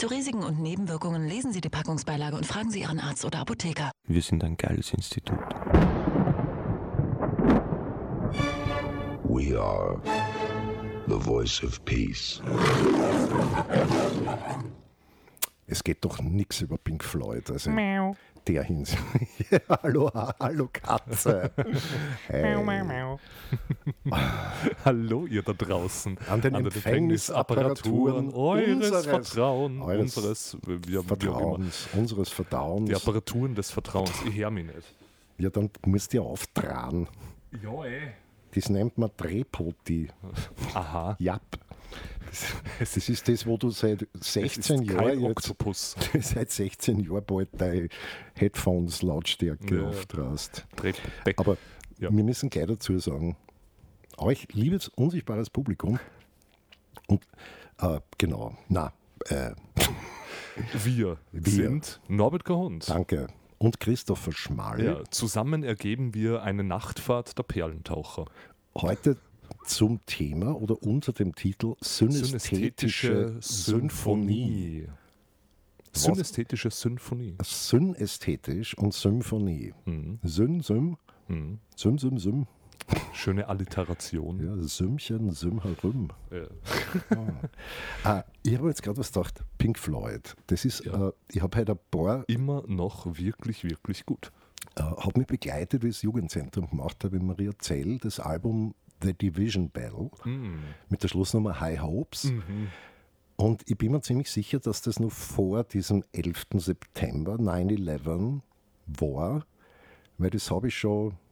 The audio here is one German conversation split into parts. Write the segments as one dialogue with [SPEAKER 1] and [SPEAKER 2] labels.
[SPEAKER 1] Zu Risiken und Nebenwirkungen lesen Sie die Packungsbeilage und fragen Sie Ihren Arzt oder Apotheker.
[SPEAKER 2] Wir sind ein geiles Institut.
[SPEAKER 3] We are the voice of peace.
[SPEAKER 4] Es geht doch nichts über Pink Floyd. Also der Hinsicht. Ja, hallo Katze. Hey.
[SPEAKER 2] Hallo ihr da draußen.
[SPEAKER 4] An den Empfängnisapparaturen
[SPEAKER 2] eures Vertrauens.
[SPEAKER 4] Unseres Vertrauens.
[SPEAKER 2] Die Apparaturen des Vertrauens. Ich höre mich nicht.
[SPEAKER 4] Ja, dann musst du ja auftragen.
[SPEAKER 2] Ja,
[SPEAKER 4] Das nennt man Drehpoti.
[SPEAKER 2] Aha.
[SPEAKER 4] Ja. Das ist das, wo du seit 16 Jahren
[SPEAKER 2] Oktopus.
[SPEAKER 4] Seit 16 Jahren bald deine Headphones Lautstärke aufdrast. Aber wir müssen gleich dazu sagen, euch liebes unsichtbares Publikum und genau,
[SPEAKER 2] wir sind Norbert Gahund.
[SPEAKER 4] Danke. Und Christopher Schmal.
[SPEAKER 2] Ja, zusammen ergeben wir eine Nachtfahrt der Perlentaucher.
[SPEAKER 4] Heute zum Thema oder unter dem Titel Synästhetische Symphonie.
[SPEAKER 2] Synästhetische Symphonie.
[SPEAKER 4] Synästhetisch und Symphonie. Sym.
[SPEAKER 2] Schöne Alliteration.
[SPEAKER 4] Ja, Sümmchen, Symherum.
[SPEAKER 2] Ja.
[SPEAKER 4] Ich habe jetzt gerade was gedacht, Pink Floyd. Das ist, ich habe heute ein paar...
[SPEAKER 2] Immer noch wirklich, wirklich gut.
[SPEAKER 4] Habe mich begleitet, wie ich das Jugendzentrum gemacht habe, in Maria Zell, das Album The Division Bell mit der Schlussnummer High Hopes. Und ich bin mir ziemlich sicher, dass das noch vor diesem 11. September 9/11 war, weil das habe ich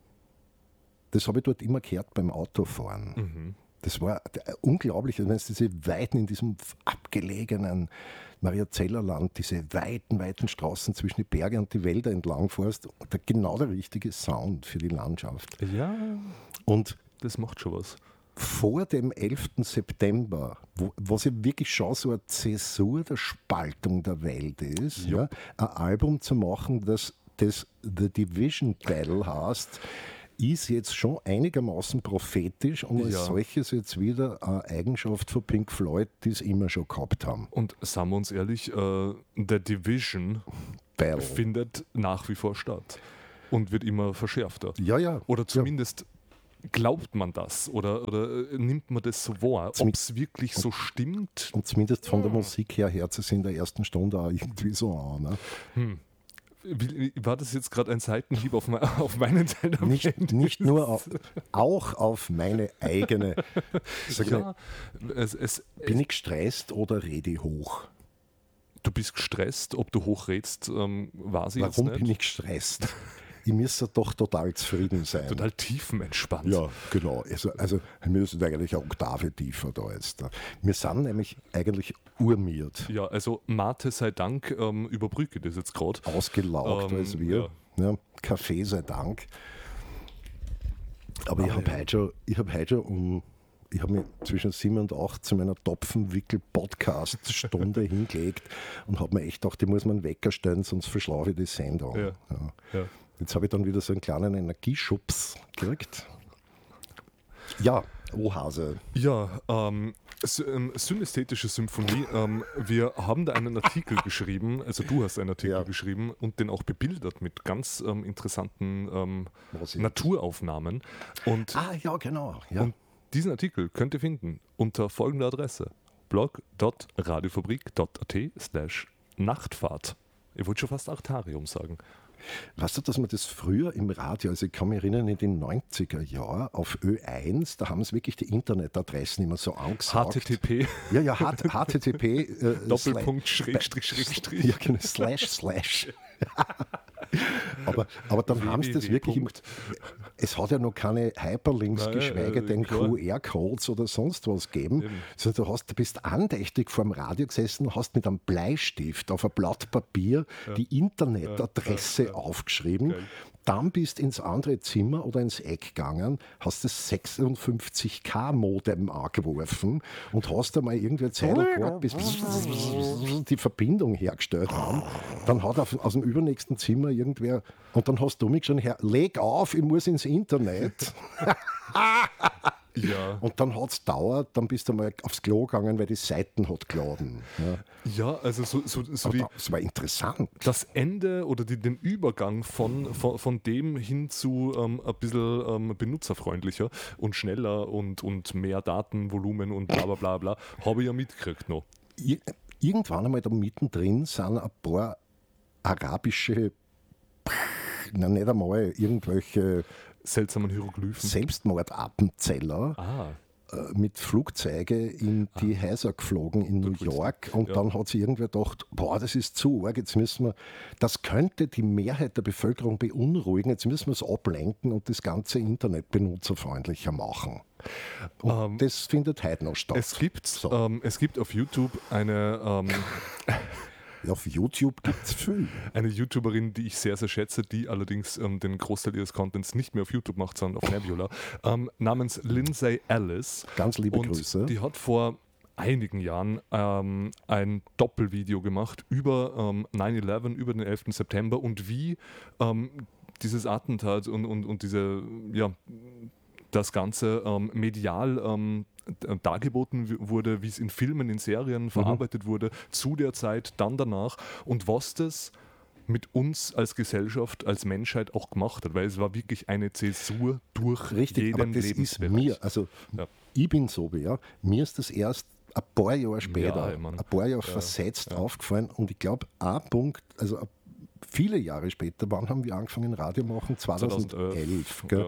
[SPEAKER 4] dort immer gehört beim Autofahren. Das war unglaublich, wenn du diese Weiten in diesem abgelegenen Mariazellerland, diese weiten Straßen zwischen die Berge und die Wälder entlang fährst, genau der richtige Sound für die Landschaft.
[SPEAKER 2] Ja,
[SPEAKER 4] und
[SPEAKER 2] das macht schon was.
[SPEAKER 4] Vor dem 11. September, was ja wirklich schon so eine Zäsur der Spaltung der Welt ist, ein Album zu machen, das The Division Bell heißt, ist jetzt schon einigermaßen prophetisch und als solches jetzt wieder eine Eigenschaft von Pink Floyd, die es immer schon gehabt haben.
[SPEAKER 2] Und sagen wir uns ehrlich, The Division
[SPEAKER 4] Bell
[SPEAKER 2] findet nach wie vor statt und wird immer verschärfter.
[SPEAKER 4] Ja.
[SPEAKER 2] Oder zumindest glaubt man das oder nimmt man das so wahr, ob es wirklich so stimmt?
[SPEAKER 4] Und zumindest von der Musik her hört es in der ersten Stunde auch irgendwie so an. Ne?
[SPEAKER 2] War das jetzt gerade ein Seitenhieb auf meinen Teil?
[SPEAKER 4] Nicht nur auch auf meine eigene. Bin ich gestresst oder rede ich hoch?
[SPEAKER 2] Du bist gestresst, ob du hochredst, weiß ich jetzt nicht.
[SPEAKER 4] Warum bin ich gestresst? Ich müsste doch total zufrieden sein.
[SPEAKER 2] Total tiefenentspannt.
[SPEAKER 4] Ja, genau. Also wir müssen eigentlich eine Oktave tiefer da jetzt. Wir sind nämlich eigentlich urmiert.
[SPEAKER 2] Ja, also Mate sei Dank überbrücke das jetzt gerade.
[SPEAKER 4] Ausgelaugt als wir. Ja, Kaffee sei Dank. Aber ich habe mich zwischen 7 und 8 zu meiner Topfenwickel-Podcast-Stunde hingelegt und habe mir echt gedacht, ich muss mir einen Wecker stellen, sonst verschlafe ich die Sendung. Ja. Jetzt habe ich dann wieder so einen kleinen Energieschubs gekriegt. Ja, Hase.
[SPEAKER 2] Ja, Synästhetische Symphonie. Wir haben da einen Artikel geschrieben, also du hast einen Artikel geschrieben und den auch bebildert mit ganz interessanten Naturaufnahmen. Und,
[SPEAKER 4] ja, genau. Ja.
[SPEAKER 2] Und diesen Artikel könnt ihr finden unter folgender Adresse: blog.radiofabrik.at/Nachtfahrt. Ich wollte schon fast Artarium sagen.
[SPEAKER 4] Weißt du, dass man das früher im Radio, also ich kann mich erinnern, in den 90er Jahren auf Ö1, da haben sie wirklich die Internetadressen immer so angesagt.
[SPEAKER 2] HTTP.
[SPEAKER 4] Ja, HTTP.
[SPEAKER 2] Doppelpunkt, Schrägstrich.
[SPEAKER 4] Ja, genau, // Aber dann haben sie das wirklich, es hat ja noch keine Hyperlinks, geschweige denn QR-Codes oder sonst was gegeben. Sondern du bist andächtig vor dem Radio gesessen, hast mit einem Bleistift auf ein Blatt Papier die Internetadresse aufgeschrieben. Dann bist ins andere Zimmer oder ins Eck gegangen, hast das 56K-Modem angeworfen und hast einmal irgendwie Zeit gehabt, bis die Verbindung hergestellt haben. Dann hat aus dem übernächsten Zimmer irgendwer, und dann hast du mich schon leg auf, ich muss ins Internet.
[SPEAKER 2] Ja.
[SPEAKER 4] Und dann hat es gedauert, dann bist du mal aufs Klo gegangen, weil die Seiten hat geladen.
[SPEAKER 2] Ja, also so
[SPEAKER 4] Das war interessant.
[SPEAKER 2] das Ende oder den Übergang von dem hin zu ein bisschen benutzerfreundlicher und schneller und mehr Datenvolumen und bla bla bla bla, habe ich ja mitgekriegt noch.
[SPEAKER 4] Irgendwann einmal da mittendrin sind ein paar arabische, nicht einmal irgendwelche
[SPEAKER 2] Seltsamen Hieroglyphen.
[SPEAKER 4] Selbstmordappenzeller mit Flugzeuge in die Häuser geflogen in New York und dann hat sich irgendwer gedacht, boah, das ist zu arg, jetzt müssen wir, das könnte die Mehrheit der Bevölkerung beunruhigen, jetzt müssen wir es ablenken und das ganze Internet benutzerfreundlicher machen. Und das findet heute noch statt.
[SPEAKER 2] Es gibt auf YouTube eine
[SPEAKER 4] Auf YouTube gibt es viel.
[SPEAKER 2] Eine YouTuberin, die ich sehr, sehr schätze, die allerdings den Großteil ihres Contents nicht mehr auf YouTube macht, sondern auf Nebula, namens Lindsay Ellis.
[SPEAKER 4] Ganz liebe Grüße.
[SPEAKER 2] Die hat vor einigen Jahren ein Doppelvideo gemacht über 9/11, über den 11. September und wie dieses Attentat und diese, ja, das Ganze medial dargeboten wurde, wie es in Filmen, in Serien verarbeitet wurde, zu der Zeit, dann danach und was das mit uns als Gesellschaft, als Menschheit auch gemacht hat, weil es war wirklich eine Zäsur durch jeden
[SPEAKER 4] aber das
[SPEAKER 2] Lebensbereich.
[SPEAKER 4] Ist mir, also ich bin so, mir ist das erst ein paar Jahre später, ein paar Jahre versetzt aufgefallen und ich glaube, ein Punkt, also viele Jahre später, wann haben wir angefangen Radio machen? 2011. Gell?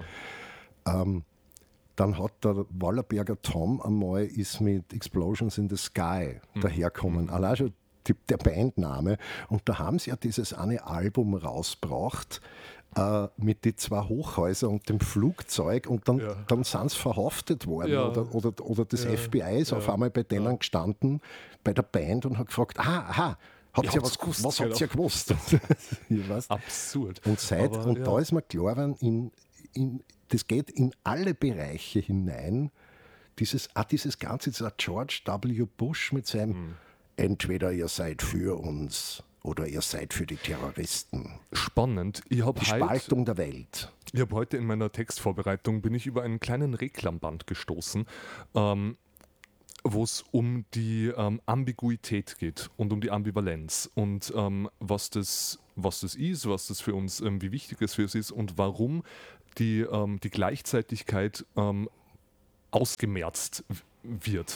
[SPEAKER 4] Dann hat der Wallerberger Tom einmal ist mit Explosions in the Sky daherkommen. Allein schon der Bandname. Und da haben sie ja dieses eine Album rausgebracht mit den zwei Hochhäusern und dem Flugzeug und dann sind sie verhaftet worden oder das FBI ist auf einmal bei denen gestanden, bei der Band und hat gefragt, habt ihr was habt ihr gewusst?
[SPEAKER 2] Absurd.
[SPEAKER 4] Und da ist mir klar geworden, das geht in alle Bereiche hinein. Dieses ganze, dieser George W. Bush mit seinem entweder ihr seid für uns oder ihr seid für die Terroristen.
[SPEAKER 2] Spannend.
[SPEAKER 4] Die Spaltung der Welt.
[SPEAKER 2] Ich habe heute in meiner Textvorbereitung bin ich über einen kleinen Reklamband gestoßen, wo es um die Ambiguität geht und um die Ambivalenz und was das ist, was das für uns, wie wichtig es für uns ist und warum die Gleichzeitigkeit ausgemerzt wird.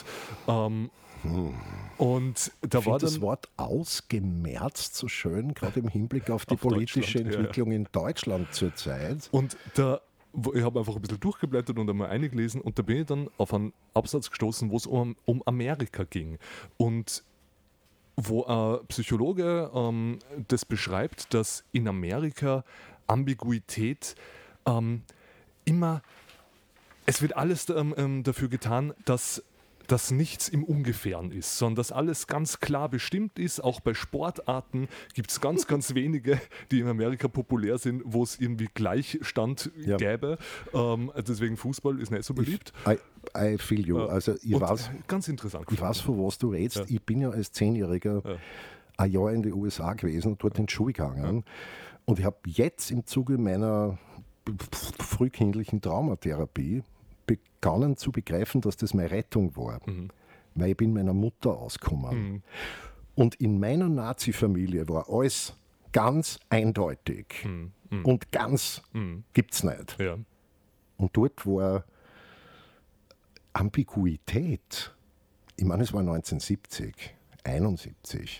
[SPEAKER 2] Und da war dann
[SPEAKER 4] das Wort ausgemerzt so schön, gerade im Hinblick auf die politische Entwicklung in Deutschland zurzeit.
[SPEAKER 2] Und ich habe einfach ein bisschen durchgeblättert und einmal eingelesen und da bin ich dann auf einen Absatz gestoßen, wo es um Amerika ging. Und wo ein Psychologe das beschreibt, dass in Amerika Ambiguität immer, es wird alles dafür getan, dass nichts im Ungefähren ist, sondern dass alles ganz klar bestimmt ist. Auch bei Sportarten gibt es ganz, ganz wenige, die in Amerika populär sind, wo es irgendwie Gleichstand gäbe. Deswegen Fußball ist nicht so beliebt.
[SPEAKER 4] I feel you. Also ich weiß,
[SPEAKER 2] ganz interessant.
[SPEAKER 4] Ich weiß, von was du redest. Ja. Ich bin ja als 10-Jähriger ein Jahr in die USA gewesen und dort in die Schule gegangen. Und ich habe jetzt im Zuge meiner frühkindlichen Traumatherapie begonnen zu begreifen, dass das meine Rettung war. Weil ich bin meiner Mutter ausgekommen. Und in meiner Nazi-Familie war alles ganz eindeutig. Und ganz gibt es nicht.
[SPEAKER 2] Ja.
[SPEAKER 4] Und dort war Ambiguität. Ich meine, es war 1970, 71.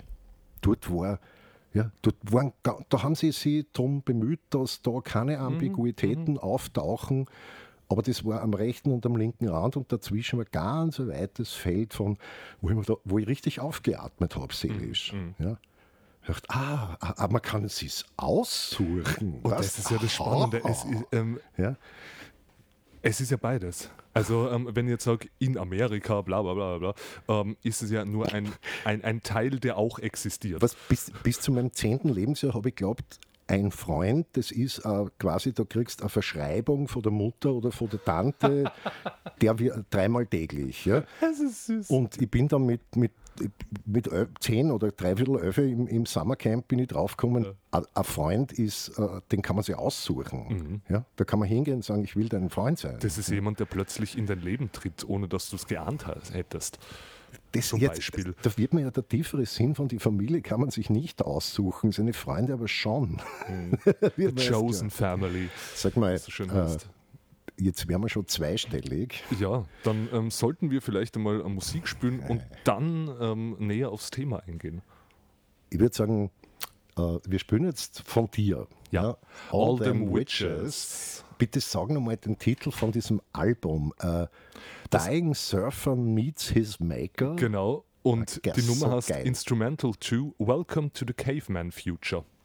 [SPEAKER 4] Da haben sie sich darum bemüht, dass da keine Ambiguitäten auftauchen. Aber das war am rechten und am linken Rand und dazwischen war ganz ein weites Feld, wo ich richtig aufgeatmet habe, seelisch. Ja. Ich dachte, man kann es sich aussuchen.
[SPEAKER 2] Und das ist ja das Spannende. Es ist ja beides. Also wenn ich jetzt sage, in Amerika, bla bla bla bla, ist es ja nur ein Teil, der auch existiert.
[SPEAKER 4] Bis zu meinem 10. Lebensjahr habe ich geglaubt, ein Freund, das ist quasi, da kriegst du eine Verschreibung von der Mutter oder von der Tante, der wir 3-mal täglich. Ja?
[SPEAKER 2] Das ist süß.
[SPEAKER 4] Und ich bin dann mit mit 10 oder 11 im Summercamp bin ich draufgekommen, ein Freund ist, den kann man sich aussuchen. Ja? Da kann man hingehen und sagen, ich will dein Freund sein.
[SPEAKER 2] Das ist jemand, der plötzlich in dein Leben tritt, ohne dass du es geahnt hättest.
[SPEAKER 4] Da wird mir ja der tiefere Sinn von die Familie kann man sich nicht aussuchen, seine Freunde aber schon.
[SPEAKER 2] The Chosen Family.
[SPEAKER 4] Sag mal,
[SPEAKER 2] so schön heißt.
[SPEAKER 4] Jetzt wären wir schon zweistellig.
[SPEAKER 2] Ja, dann sollten wir vielleicht einmal Musik spielen und dann näher aufs Thema eingehen.
[SPEAKER 4] Ich würde sagen, wir spielen jetzt von dir.
[SPEAKER 2] Ja.
[SPEAKER 4] All Them Witches. Bitte sag nochmal den Titel von diesem Album. Dying Surfer Meets His Maker.
[SPEAKER 2] Genau. Und die Nummer
[SPEAKER 4] so
[SPEAKER 2] heißt
[SPEAKER 4] geil.
[SPEAKER 2] Instrumental 2, Welcome to the Caveman Future.